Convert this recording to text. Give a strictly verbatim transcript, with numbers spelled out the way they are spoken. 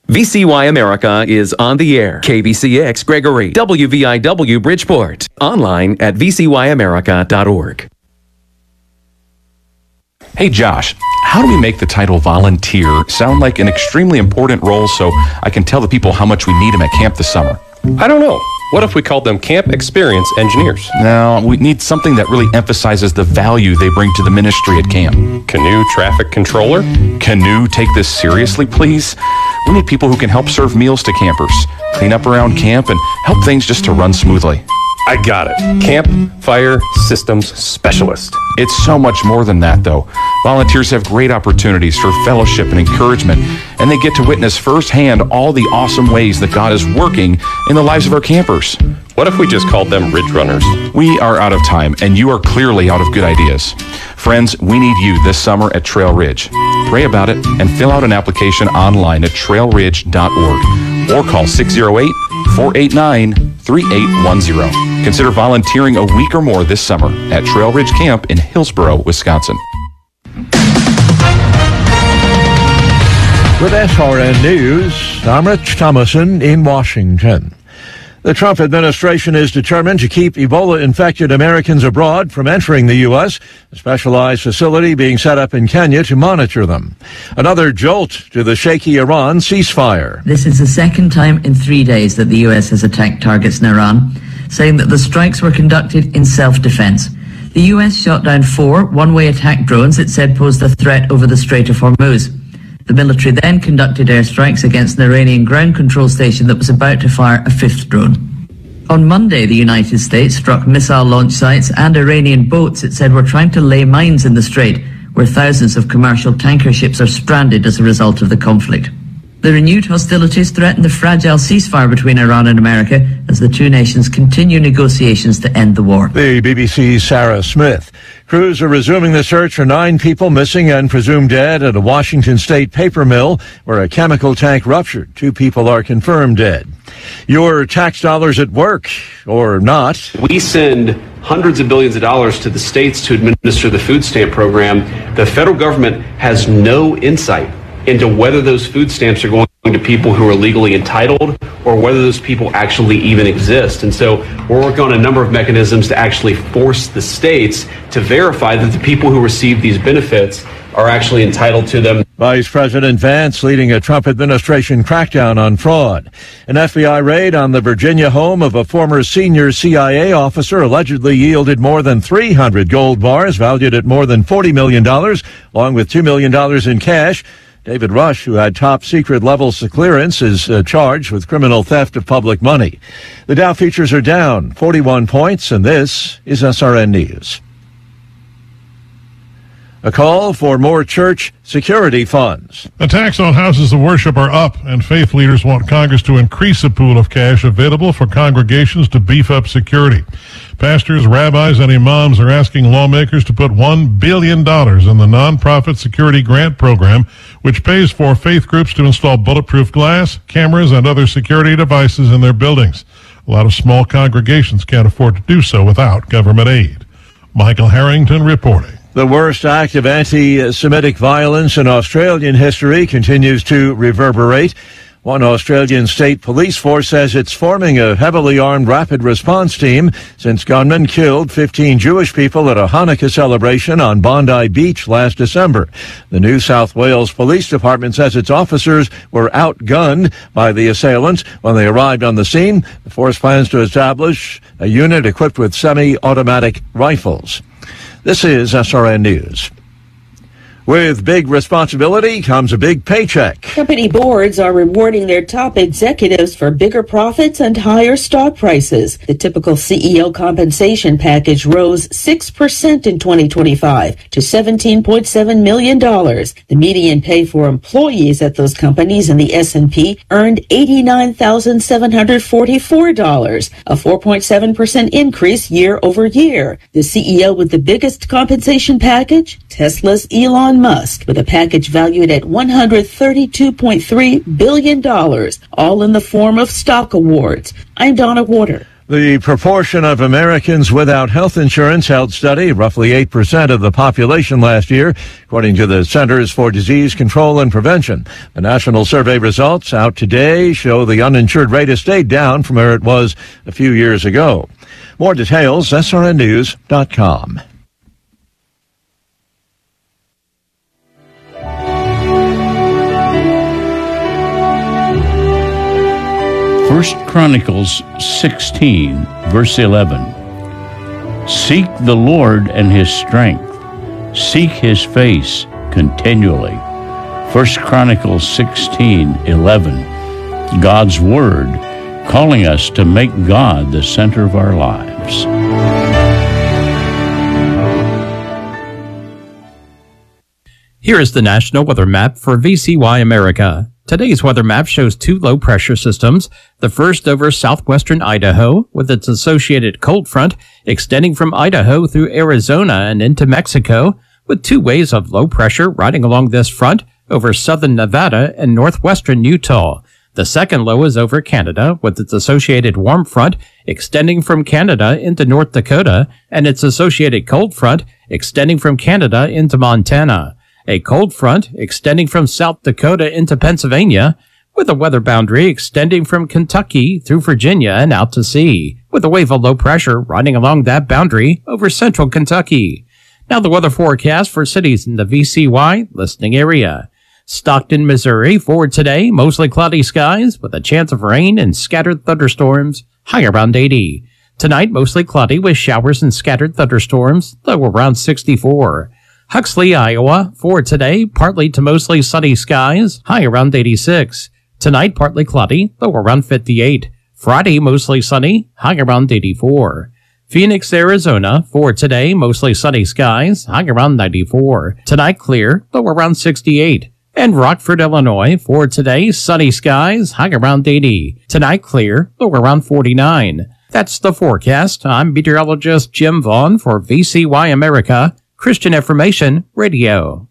V C Y America is on the air. K B C X Gregory, W V I W Bridgeport. Online at v c y america dot org. Hey Josh, how do we make the title volunteer sound like an extremely important role so I can tell the people how much we need them at camp this summer? I don't know. What if we called them Camp Experience Engineers? No, we need something that really emphasizes the value they bring to the ministry at camp. Canoe Traffic Controller? Canoe, take this seriously, please. We need people who can help serve meals to campers, clean up around camp, and help things just to run smoothly. I got it. Camp Fire Systems Specialist. It's so much more than that, though. Volunteers have great opportunities for fellowship and encouragement, and they get to witness firsthand all the awesome ways that God is working in the lives of our campers. What if we just called them Ridge Runners? We are out of time, and you are clearly out of good ideas. Friends, we need you this summer at Trail Ridge. Pray about it and fill out an application online at trail ridge dot org or call six oh eight, four eight nine, three eight one zero. Consider volunteering a week or more this summer at Trail Ridge Camp in Hillsboro, Wisconsin. With S R N News, I'm Rich Thomason in Washington. The Trump administration is determined to keep Ebola-infected Americans abroad from entering the U S, a specialized facility being set up in Kenya to monitor them. Another jolt to the shaky Iran ceasefire. This is the second time in three days that the U S has attacked targets in Iran, saying that the strikes were conducted in self-defense. The U S shot down four one-way attack drones it said posed a threat over the Strait of Hormuz. The military then conducted airstrikes against an Iranian ground control station that was about to fire a fifth drone. On Monday, the United States struck missile launch sites and Iranian boats it said were trying to lay mines in the strait, where thousands of commercial tanker ships are stranded as a result of the conflict. The renewed hostilities threaten the fragile ceasefire between Iran and America as the two nations continue negotiations to end the war. The B B C's Sarah Smith. Crews are resuming the search for nine people missing and presumed dead at a Washington state paper mill where a chemical tank ruptured. Two people are confirmed dead. Your tax dollars at work, or not. We send hundreds of billions of dollars to the states to administer the food stamp program. The federal government has no insight into whether those food stamps are going to people who are legally entitled or whether those people actually even exist. And so we're working on a number of mechanisms to actually force the states to verify that the people who receive these benefits are actually entitled to them. Vice President Vance leading a Trump administration crackdown on fraud. An F B I raid on the Virginia home of a former senior C I A officer allegedly yielded more than three hundred gold bars valued at more than forty million dollars, along with two million dollars in cash. David Rush, who had top secret levels of clearance, is uh, charged with criminal theft of public money. The Dow futures are down forty-one points, and this is S R N News. A call for more church security funds. Attacks on houses of worship are up, and faith leaders want Congress to increase the pool of cash available for congregations to beef up security. Pastors, rabbis, and imams are asking lawmakers to put one billion dollars in the nonprofit security grant program, which pays for faith groups to install bulletproof glass, cameras, and other security devices in their buildings. A lot of small congregations can't afford to do so without government aid. Michael Harrington reporting. The worst act of anti-Semitic violence in Australian history continues to reverberate. One Australian state police force says it's forming a heavily armed rapid response team since gunmen killed fifteen Jewish people at a Hanukkah celebration on Bondi Beach last December. The New South Wales Police Department says its officers were outgunned by the assailants when they arrived on the scene. The force plans to establish a unit equipped with semi-automatic rifles. This is S R N News. With big responsibility comes a big paycheck. Company boards are rewarding their top executives for bigger profits and higher stock prices. The typical C E O compensation package rose six percent in twenty twenty-five to seventeen point seven million dollars. The median pay for employees at those companies in the S and P earned eighty-nine thousand seven hundred forty-four dollars, a four point seven percent increase year over year. The C E O with the biggest compensation package, Tesla's Elon Musk, with a package valued at one hundred thirty-two point three billion dollars, all in the form of stock awards. I'm Donna Water. The proportion of Americans without health insurance held steady, roughly eight percent of the population last year, according to the Centers for Disease Control and Prevention. The national survey results out today show the uninsured rate has stayed down from where it was a few years ago. More details, S R N news dot com. First Chronicles sixteen, verse eleven. Seek the Lord and his strength. Seek his face continually. First Chronicles sixteen, eleven. God's Word calling us to make God the center of our lives. Here is the National Weather Map for V C Y America. Today's weather map shows two low-pressure systems, the first over southwestern Idaho, with its associated cold front extending from Idaho through Arizona and into Mexico, with two waves of low pressure riding along this front over southern Nevada and northwestern Utah. The second low is over Canada, with its associated warm front extending from Canada into North Dakota, and its associated cold front extending from Canada into Montana. A cold front extending from South Dakota into Pennsylvania, with a weather boundary extending from Kentucky through Virginia and out to sea, with a wave of low pressure running along that boundary over central Kentucky. Now the weather forecast for cities in the V C Y listening area. Stockton, Missouri, for today, mostly cloudy skies with a chance of rain and scattered thunderstorms, high around eighty. Tonight, mostly cloudy with showers and scattered thunderstorms, low around sixty-four. Huxley, Iowa, for today, partly to mostly sunny skies, high around eighty-six. Tonight, partly cloudy, low around fifty-eight. Friday, mostly sunny, high around eighty-four. Phoenix, Arizona, for today, mostly sunny skies, high around ninety-four. Tonight, clear, low around sixty-eight. And Rockford, Illinois, for today, sunny skies, high around eighty. Tonight, clear, low around forty-nine. That's the forecast. I'm meteorologist Jim Vaughn for V C Y America, Christian Information Radio.